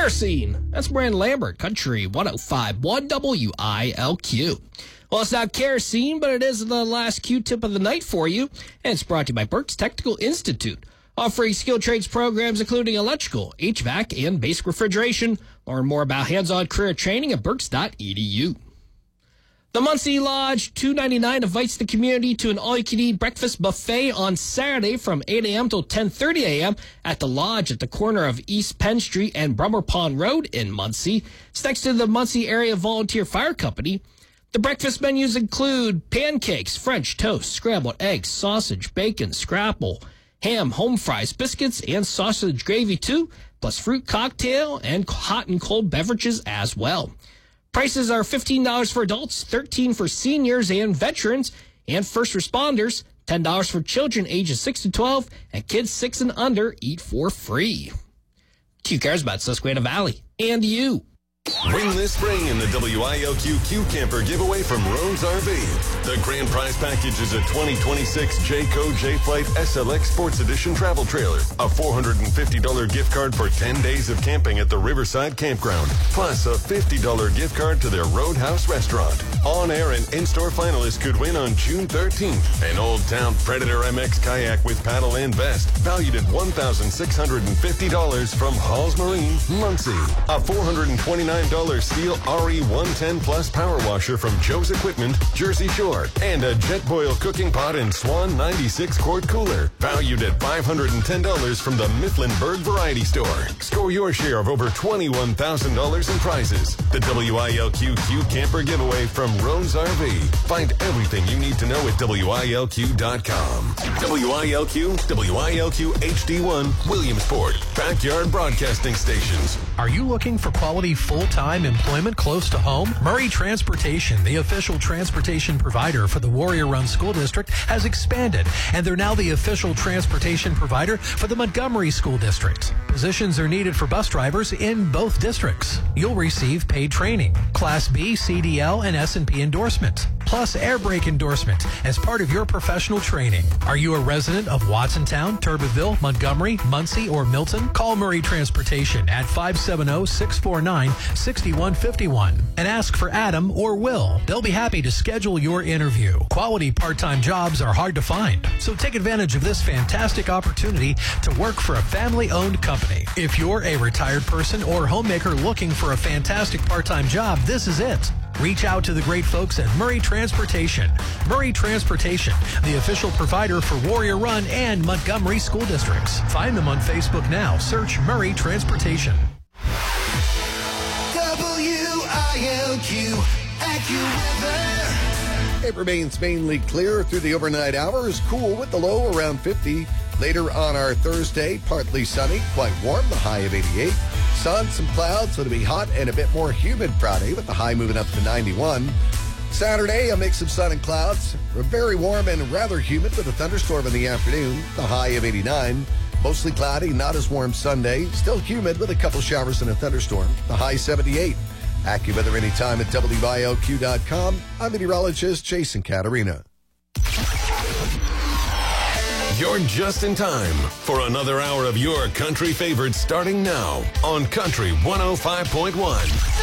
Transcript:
Kerosene. That's Brandon Lambert, Country 105.1 WILQ. Well, it's not kerosene, but it is the last Q-tip of the night for you, and it's brought to you by Burke's Technical Institute, offering skilled trades programs including electrical, HVAC, and basic refrigeration. Learn more about hands-on career training at burks.edu. The Muncie Lodge $2.99 invites the community to an all-you-can-eat breakfast buffet on Saturday from 8 a.m. till 10:30 a.m. at the Lodge at the corner of East Penn Street and Brummer Pond Road in Muncie. It's next to the Muncie Area Volunteer Fire Company. The breakfast menus include pancakes, French toast, scrambled eggs, sausage, bacon, scrapple, ham, home fries, biscuits, and sausage gravy too, plus fruit cocktail and hot and cold beverages as well. Prices are $15 for adults, $13 for seniors and veterans, and first responders, $10 for children ages 6 to 12, and kids 6 and under eat for free. Who cares about Susquehanna Valley? And you. Win this spring in the WILQ Q Camper giveaway from Roan's RV. The grand prize package is a 2026 Jayco J-Flight SLX Sports Edition travel trailer, a $450 gift card for 10 days of camping at the Riverside Campground, plus a $50 gift card to their Roadhouse restaurant. On-air and in-store finalists could win on June 13th. An Old Town Predator MX kayak with paddle and vest, valued at $1,650 from Halls Marine, Muncie. A $429 Steel RE110 Plus Power Washer from Joe's Equipment, Jersey Shore, and a Jetboil cooking pot and Swan 96-quart cooler, valued at $510 from the Mifflinburg Variety Store. Score your share of over $21,000 in prizes. The WILQ Q Camper giveaway from Roan's RV. Find everything you need to know at WILQ.com. WILQ, WILQ HD1, Williamsport, Backyard Broadcasting Stations. Are you looking for quality full-time employment close to home? Murray Transportation, the official transportation provider for the Warrior Run School District, has expanded, and they're now the official transportation provider for the Montgomery School District. Positions are needed for bus drivers in both districts. You'll receive paid training, Class B, CDL, and S&P endorsement, plus air brake endorsement as part of your professional training. Are you a resident of Watsontown, Turbeville, Montgomery, Muncie, or Milton? Call Murray Transportation at 570-649-6151 and ask for Adam or Will. They'll be happy to schedule your interview. Quality part-time jobs are hard to find, so take advantage of this fantastic opportunity to work for a family-owned company. If you're a retired person or homemaker looking for a fantastic part-time job, this is it. Reach out to the great folks at Murray Transportation. Murray Transportation, the official provider for Warrior Run and Montgomery School Districts. Find them on Facebook now. Search Murray Transportation. WILQ AccuWeather. It remains mainly clear through the overnight hours, cool with the low around 50. Later on our Thursday, partly sunny, quite warm, the high of 88. Sun, some clouds, so it'll be hot and a bit more humid Friday with the high moving up to 91. Saturday, a mix of sun and clouds, very warm and rather humid with a thunderstorm in the afternoon, the high of 89. Mostly cloudy, not as warm Sunday, still humid with a couple showers and a thunderstorm, the high 78. AccuWeather anytime at WILQ.com. I'm meteorologist Jason Caterina. You're just in time for another hour of your country favorites starting now on Country 105.1.